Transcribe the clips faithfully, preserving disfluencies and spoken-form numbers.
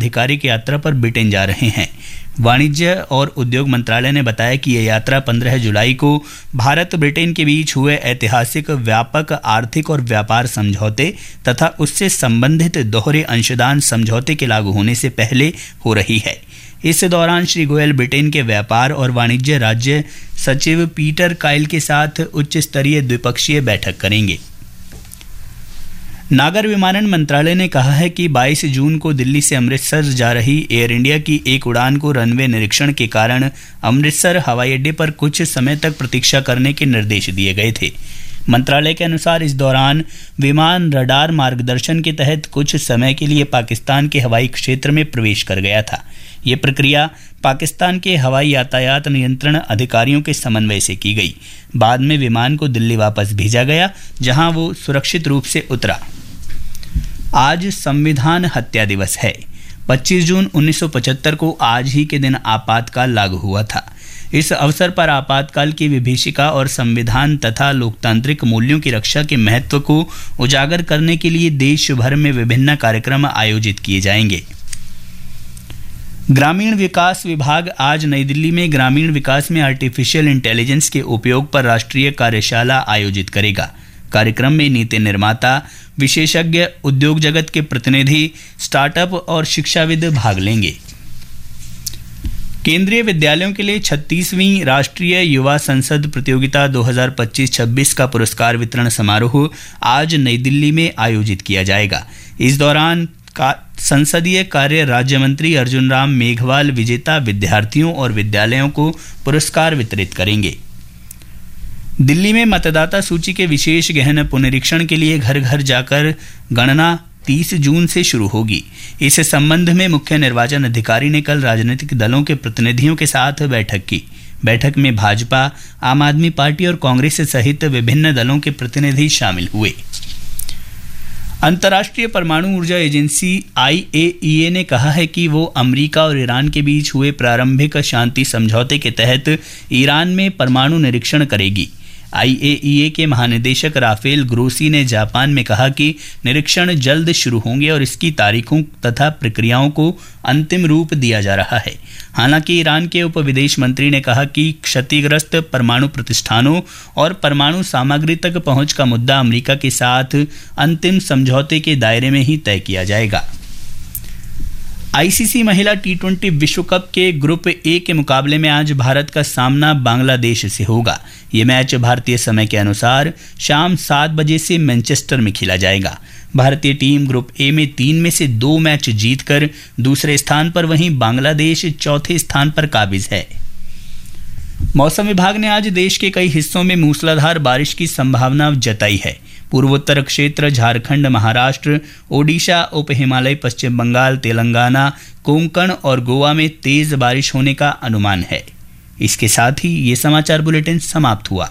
आधिकारिक यात्रा पर ब्रिटेन जा रहे हैं। वाणिज्य और उद्योग मंत्रालय ने बताया कि यह यात्रा पंद्रह जुलाई को भारत ब्रिटेन के बीच हुए ऐतिहासिक व्यापक आर्थिक और व्यापार समझौते तथा उससे संबंधित दोहरे अंशदान समझौते के लागू होने से पहले हो रही है। इस दौरान श्री गोयल ब्रिटेन के व्यापार और वाणिज्य राज्य सचिव पीटर काइल के साथ उच्च स्तरीय द्विपक्षीय बैठक करेंगे। नागर विमानन मंत्रालय ने कहा है कि बाईस जून को दिल्ली से अमृतसर जा रही एयर इंडिया की एक उड़ान को रनवे निरीक्षण के कारण अमृतसर हवाई अड्डे पर कुछ समय तक प्रतीक्षा करने के निर्देश दिए गए थे। मंत्रालय के अनुसार इस दौरान विमान रडार मार्गदर्शन के तहत कुछ समय के लिए पाकिस्तान के हवाई क्षेत्र में प्रवेश कर गया था। ये प्रक्रिया पाकिस्तान के हवाई यातायात नियंत्रण अधिकारियों के समन्वय से की गई। बाद में विमान को दिल्ली वापस भेजा गया, जहां वो सुरक्षित रूप से उतरा। आज संविधान हत्या दिवस है। पच्चीस जून उन्नीस सौ पचहत्तर को आज ही के दिन आपातकाल लागू हुआ था। इस अवसर पर आपातकाल की विभीषिका और संविधान तथा लोकतांत्रिक मूल्यों की रक्षा के महत्व को उजागर करने के लिए देश भर में विभिन्न कार्यक्रम आयोजित किए जाएंगे। ग्रामीण विकास विभाग आज नई दिल्ली में ग्रामीण विकास में आर्टिफिशियल इंटेलिजेंस के उपयोग पर राष्ट्रीय कार्यशाला आयोजित करेगा। कार्यक्रम में नीति निर्माता, विशेषज्ञ, उद्योग जगत के प्रतिनिधि, स्टार्टअप और शिक्षाविद भाग लेंगे। केंद्रीय विद्यालयों के लिए छत्तीसवीं राष्ट्रीय युवा संसद प्रतियोगिता दो हज़ार पच्चीस छब्बीस का पुरस्कार वितरण समारोह आज नई दिल्ली में आयोजित किया जाएगा। इस दौरान संसदीय कार्य राज्य मंत्री अर्जुन राम मेघवाल विजेता विद्यार्थियों और विद्यालयों को पुरस्कार वितरित करेंगे। दिल्ली में मतदाता सूची के विशेष गहन पुनरीक्षण के लिए घर घर जाकर गणना तीस जून से शुरू होगी। इस संबंध में मुख्य निर्वाचन अधिकारी ने कल राजनीतिक दलों के प्रतिनिधियों के साथ बैठक की। बैठक में भाजपा, आम आदमी पार्टी और कांग्रेस सहित विभिन्न दलों के प्रतिनिधि शामिल हुए। अंतर्राष्ट्रीय परमाणु ऊर्जा एजेंसी आई ए ई ए ने कहा है कि वो अमेरिका और ईरान के बीच हुए प्रारंभिक शांति समझौते के तहत ईरान में परमाणु निरीक्षण करेगी। आई ए ई ए के महानिदेशक राफेल ग्रोसी ने जापान में कहा कि निरीक्षण जल्द शुरू होंगे और इसकी तारीखों तथा प्रक्रियाओं को अंतिम रूप दिया जा रहा है। हालांकि ईरान के उप विदेश मंत्री ने कहा कि क्षतिग्रस्त परमाणु प्रतिष्ठानों और परमाणु सामग्री तक पहुंच का मुद्दा अमेरिका के साथ अंतिम समझौते के दायरे में ही तय किया जाएगा। आई सी सी महिला टी ट्वेंटी विश्व कप के ग्रुप ए के मुकाबले में आज भारत का सामना बांग्लादेश से होगा। ये मैच भारतीय समय के अनुसार शाम सात बजे से मैनचेस्टर में खेला जाएगा। भारतीय टीम ग्रुप ए में तीन में से दो मैच जीतकर दूसरे स्थान पर, वहीं बांग्लादेश चौथे स्थान पर काबिज है। मौसम विभाग ने आज देश के कई हिस्सों में मूसलाधार बारिश की संभावना जताई है। पूर्वोत्तर क्षेत्र, झारखंड, महाराष्ट्र, ओडिशा, उप हिमालय, पश्चिम बंगाल, तेलंगाना, कोंकण और गोवा में तेज बारिश होने का अनुमान है। इसके साथ ही ये समाचार बुलेटिन समाप्त हुआ।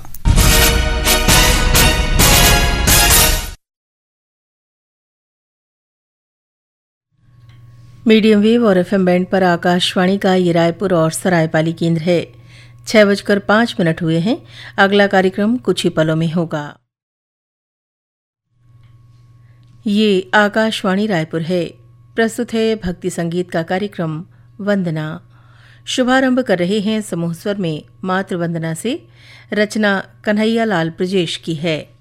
मीडियम वेव और एफ एम बैंड पर आकाशवाणी का ये रायपुर और सरायपाली केंद्र है। छह बजकर पांच मिनट हुए हैं। अगला कार्यक्रम कुछ ही पलों में होगा। ये आकाशवाणी रायपुर है। प्रस्तुत है भक्ति संगीत का कार्यक्रम वंदना। शुभारंभ कर रहे हैं समूह स्वर में मातृ वंदना से। रचना कन्हैया लाल ब्रजेश की है।